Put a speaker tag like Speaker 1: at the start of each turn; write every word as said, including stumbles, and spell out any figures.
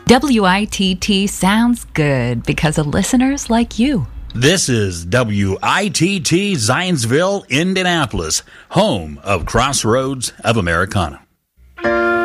Speaker 1: W I T T sounds good because of listeners like you.
Speaker 2: This is W I T T Zionsville, Indianapolis, home of Crossroads of Americana.